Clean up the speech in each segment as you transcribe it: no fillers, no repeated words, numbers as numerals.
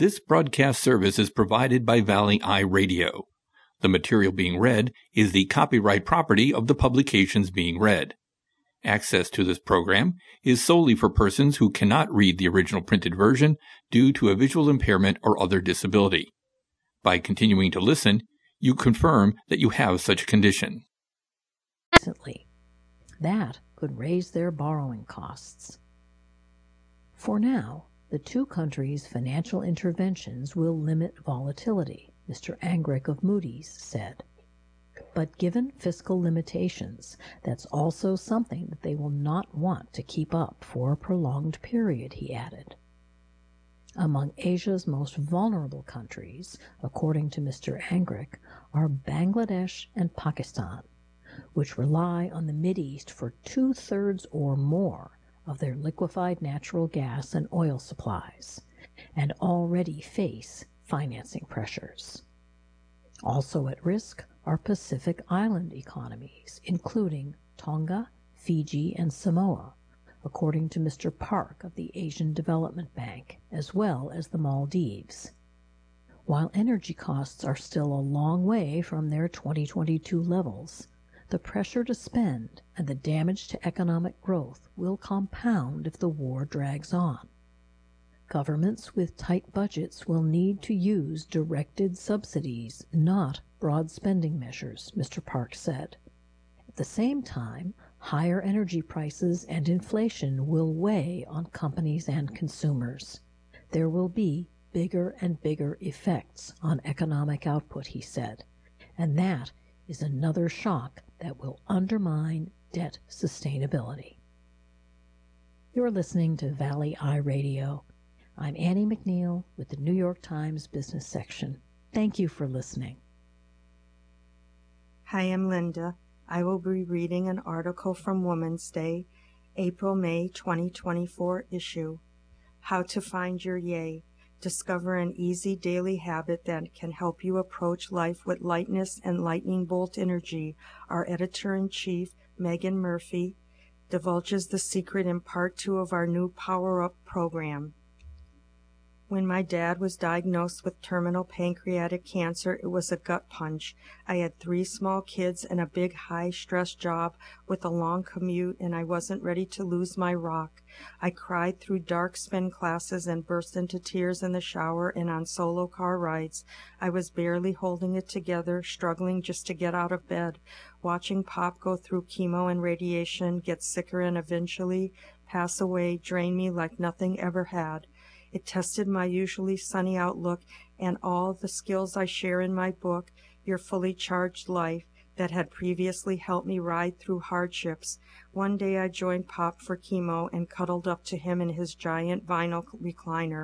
This broadcast service is provided by Valley Eye Radio. The material being read is the copyright property of the publications being read. Access to this program is solely for persons who cannot read the original printed version due to a visual impairment or other disability. By continuing to listen, you confirm that you have such a condition. Recently, that could raise their borrowing costs. For now, the two countries' financial interventions will limit volatility, Mr. Angrick of Moody's said. But given fiscal limitations, that's also something that they will not want to keep up for a prolonged period, he added. Among Asia's most vulnerable countries, according to Mr. Angrick, are Bangladesh and Pakistan, which rely on the Mideast for 2/3 or more of their liquefied natural gas and oil supplies, and already face financing pressures. Also at risk are Pacific Island economies, including Tonga, Fiji, and Samoa, according to Mr. Park of the Asian Development Bank, as well as the Maldives. While energy costs are still a long way from their 2022 levels, the pressure to spend and the damage to economic growth will compound if the war drags on. Governments with tight budgets will need to use directed subsidies, not broad spending measures, Mr. Park said. At the same time, higher energy prices and inflation will weigh on companies and consumers. There will be bigger and bigger effects on economic output, he said, and that is another shock that will undermine debt sustainability. You're listening to Valley Eye Radio. I'm Annie McNeil with the New York Times Business Section. Thank you for listening. Hi, I'm Linda. I will be reading an article from Women's Day, April-May 2024 issue. How to Find Your Yay. Discover an easy daily habit that can help you approach life with lightness and lightning bolt energy. Our editor-in-chief, Megan Murphy, divulges the secret in part 2 of our new Power Up program. When my dad was diagnosed with terminal pancreatic cancer, it was a gut punch. I had 3 small kids and a big high-stress job with a long commute, and I wasn't ready to lose my rock. I cried through dark spin classes and burst into tears in the shower and on solo car rides. I was barely holding it together, struggling just to get out of bed. Watching Pop go through chemo and radiation, get sicker and eventually pass away, drained me like nothing ever had. It tested my usually sunny outlook and all the skills I share in my book, Your Fully Charged Life, that had previously helped me ride through hardships. One day I joined Pop for chemo and cuddled up to him in his giant vinyl recliner.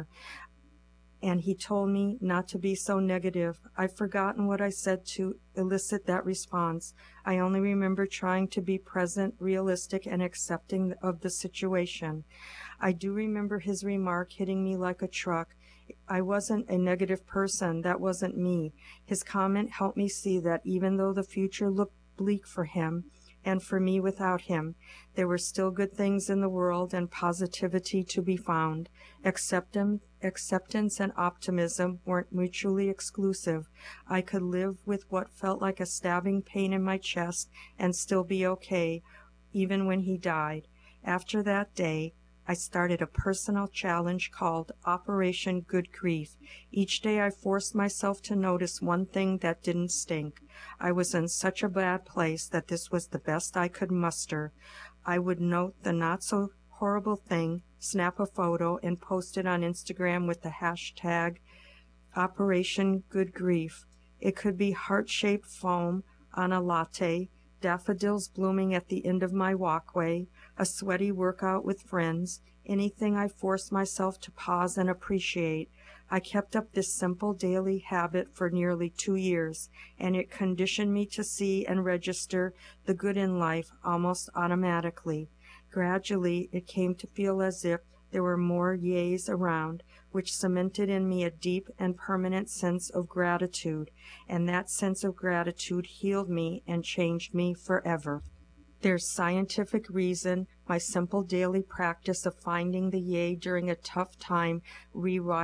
And he told me not to be so negative. I've forgotten what I said to elicit that response. I only remember trying to be present, realistic, and accepting of the situation. I do remember his remark hitting me like a truck. I wasn't a negative person. That wasn't me. His comment helped me see that even though the future looked bleak for him and for me without him, there were still good things in the world and positivity to be found. Acceptance and optimism weren't mutually exclusive. I could live with what felt like a stabbing pain in my chest and still be okay, even when he died. After that day, I started a personal challenge called Operation Good Grief. Each day I forced myself to notice one thing that didn't stink. I was in such a bad place that this was the best I could muster. I would note the not-so-horrible thing, snap a photo, and post it on Instagram with the hashtag Operation Good Grief. It could be heart-shaped foam on a latte, daffodils blooming at the end of my walkway, a sweaty workout with friends, anything I forced myself to pause and appreciate. I kept up this simple daily habit for nearly 2 years, and it conditioned me to see and register the good in life almost automatically. Gradually, it came to feel as if there were more yays around, which cemented in me a deep and permanent sense of gratitude, and that sense of gratitude healed me and changed me forever. There's scientific reason my simple daily practice of finding the yay during a tough time rewires